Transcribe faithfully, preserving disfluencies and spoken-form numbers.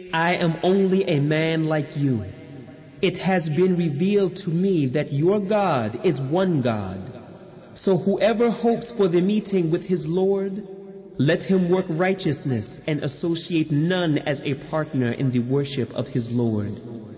I am only a man like you. It has been revealed to me that your God is one God. So whoever hopes for the meeting with his Lord, let him work righteousness and associate none as a partner in the worship of his Lord.